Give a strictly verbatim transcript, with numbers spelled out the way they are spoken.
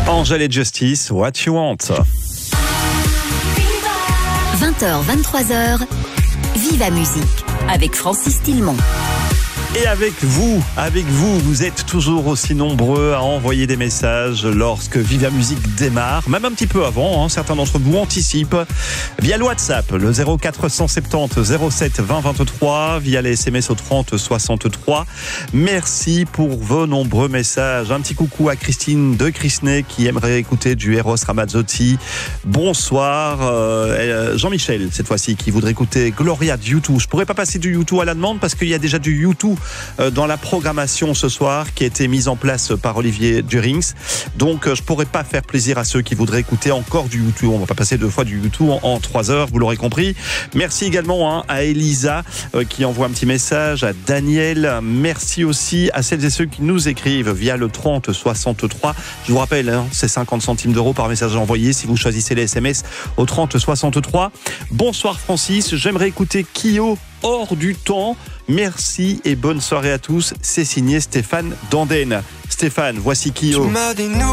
Angèle et Justice, What You Want. vingt heures, vingt-trois heures, Viva Musique avec Francis Tillemont. Et avec vous, avec vous, vous êtes toujours aussi nombreux à envoyer des messages lorsque Viva Musique démarre, même un petit peu avant, hein, certains d'entre vous anticipent, via le WhatsApp, le zéro quatre cent soixante-dix zéro sept vingt vingt-trois, via les S M S au trente soixante-trois. Merci pour vos nombreux messages. Un petit coucou à Christine de Crisney qui aimerait écouter du Eros Ramazzotti. Bonsoir. Euh, Jean-Michel, cette fois-ci, qui voudrait écouter Gloria de U deux. Je pourrais pas passer du U deux à la demande parce qu'il y a déjà du U deux dans la programmation ce soir qui a été mise en place par Olivier Durings. Donc je pourrais pas faire plaisir à ceux qui voudraient écouter encore du U deux. On va pas passer deux fois du U deux en, en trois heures, vous l'aurez compris. Merci également hein, à Elisa euh, qui envoie un petit message, à Daniel. Merci aussi à celles et ceux qui nous écrivent via le trente soixante-trois. Je vous rappelle, hein, c'est cinquante centimes d'euros par message envoyé si vous choisissez les S M S au trente soixante-trois. Bonsoir Francis, j'aimerais écouter Kyo hors du temps. Merci et bonne soirée à tous. C'est signé Stéphane Danden. Stéphane, voici Kyo.